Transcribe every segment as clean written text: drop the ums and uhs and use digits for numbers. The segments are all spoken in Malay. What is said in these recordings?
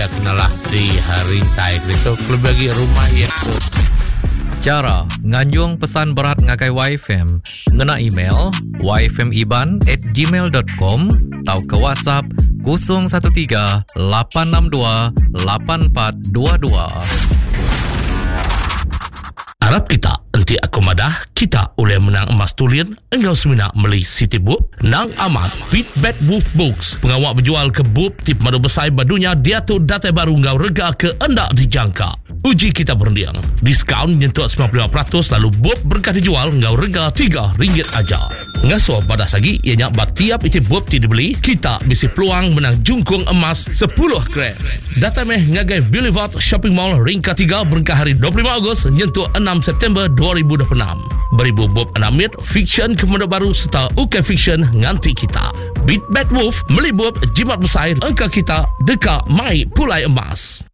ia kenalah di hari taib itu kelebagi rumah ia tu. Cara nganjung pesan berat ngakai YFM ngena email yfmiban@gmail.com atau ke WhatsApp 013-862-8422. Harap kita nanti aku madah kita boleh menang emas tulen engkau semina meli City Book nang amat Big Bad Wolf Books pengawak berjual ke book tip madu besar badunya dia tu data baru engkau rega ke endak dijangka. Uji kita berdiam diskaun nyentuh 95% lalu book berkah dijual engkau rega RM3 aja. Ngasuh pada sagi ianya tiap itu book ti dibeli kita bisi peluang menang jungkung emas 10 gram. Data meh ngagai Boulevard Shopping Mall ring ketiga berkah hari 25 Ogos nyentuh 6 September 2026. Beribu bob anamit fiction kemudian baru serta UK fiction nganti kita. Beat Bad Wolf meli bob jimat besar angka kita dekat mai pulai emas.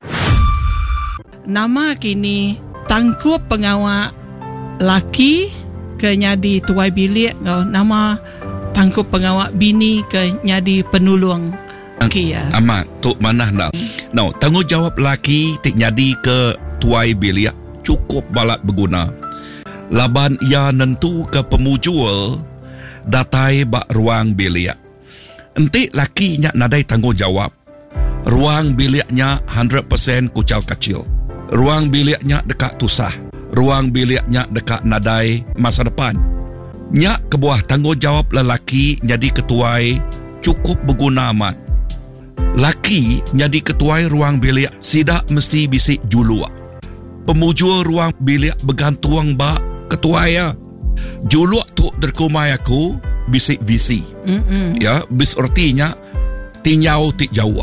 Nama kini tangkup pengawal laki ke nyadi tuai bilik, nama tangkup pengawal bini ke nyadi penulung. Okay, ya. Amat tok manah nak. Now, tanggungjawab laki tik nyadi ke tuai bilik cukup balat berguna. Laban ia nentu ke pemujual datai bak ruang bilik. Enti laki nya nadai tanggungjawab. Ruang biliknya 100% kucal kecil. Ruang biliknya dekat tusah. Ruang biliknya dekat nadai masa depan. Nya kebuah tanggungjawab lelaki jadi ketuai cukup berguna amat. Laki jadi ketuai ruang bilik sidak mesti bisik julua. Pemujul ruang bilik bergantung bak ketuai. Juluk tu derkumai aku bisik visi. Ya, bis artinya tinyau tik jauh.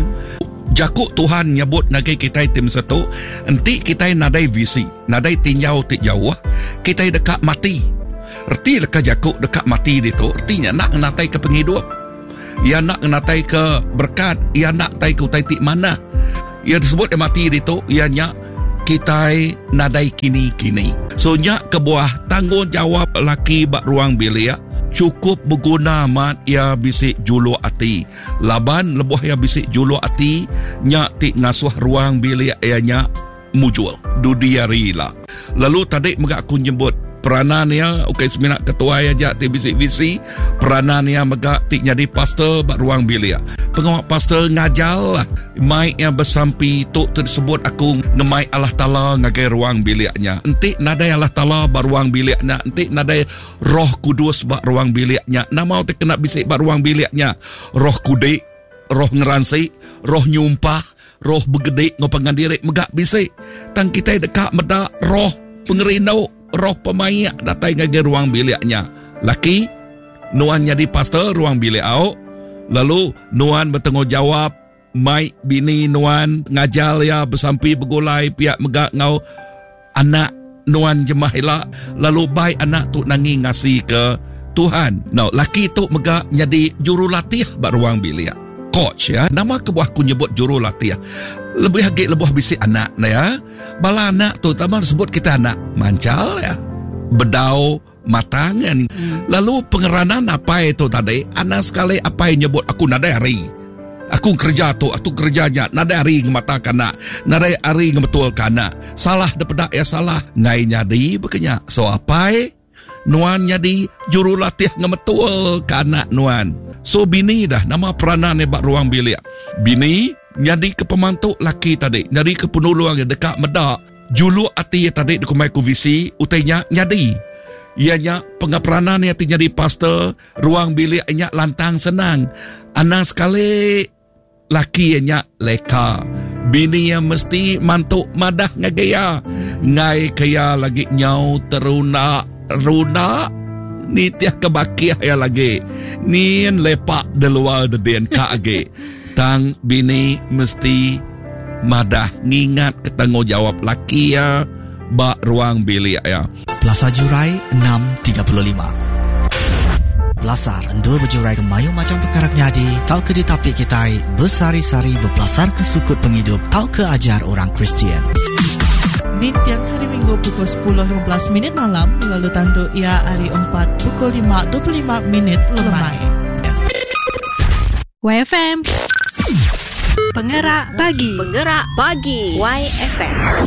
Jakuk Tuhan nyebut nagai kita tim satu, enti kita nadai visi, nadai tinyau tik jauh, kita dekat mati. Erti leka jakuk dekat mati itu, artinya nak ngatai ke penghidup. Ia nak ngatai ke berkat, ia nak tai ke utai tik mana. Ia disebut mati itu, ia nyak kita nadai kini-kini. So nyak kebuah tanggungjawab laki bak ruang bilik cukup berguna mat ia bisik julu ati. Laban lebuh ia bisik julu ati nyak tik ngasuh ruang bilik ia nyak mujul dudiari lah. Lalu tadi megak aku nyebut peranan ia okay semina ketua aja tik bisik visi peranan ia megak tik jadi pastor bak ruang bilik. Pengawak pastor ngajal lah mai yang bersampi tok tersebut aku ngemai Allah Ta'ala ngagai ruang biliknya. Entik nadai Allah Ta'ala bar ruang biliknya. Entik nadai Roh Kudus bar ruang biliknya. Nama utik kena bisik bar ruang biliknya. Roh kudik, roh ngeransi, roh nyumpah, roh begedik ngopangan diri megak bisik. Tang kita dekat medak roh pengerindau, roh pemayak datai ngagai ruang biliknya. Laki nuan jadi pastor ruang bilik au. Lalu nuan bertanggungjawab mai bini nuan ngajal ya bersampi bergulai pihak megak ngau anak nuan jemahilah lalu baik anak tu nangi ngasih ke Tuhan. Now laki tu megak jadi jurulatih bak ruang bilik. Coach ya. Nama kebuah ku nyebut jurulatih. Lebih hagik lebuh bisik anak na ya. Bala anak tu tambah sebut kita anak mancal ya. Bedau matangan. Lalu pengeranan apa itu tadi? Anak sekali apa yang nyebut aku nadai hari. Aku kerja tu, aku kerjanya nadai hari ngemata kana, nadai hari ngebetul kana. Salah depedak ya salah. Ngai nyadi bekenya. So apa? Nuan nyadi jurulatih ngebetul kana nuan. So bini dah nama peranan bak ruang bilik. Bini nyadi ke pemantuk laki tadi, nyadi ke penolong yang dekat medak. Julu ati tadi dikumai ku visi utainya nyadi. Ianya pengaperanan yang jadi pastor ruang bilik ianya lantang senang. Anak sekali laki ianya leka. Bini yang mesti mantuk madah ngagaya. Ngai kaya lagi nyau teruna runa ni tiah kebakiah ya lagi. Ni lepak de luar de DNK age. Tang bini mesti madah ngingat ketanggungjawab laki ya bak ruang bilik ya. Plaza Jurai 635. Belasar endul berjurai ke mayu macam perkara nyadi. Tau ke di tapik kita bersari-sari berpelasar ke sukut penghidup. Tau ke ajar orang Kristian. Di tiang hari Minggu pukul 10.15 malam. Lalu tandu ia hari 4 pukul 5.25 lemai. YFM Penggerak pagi. Penggerak pagi. YFM.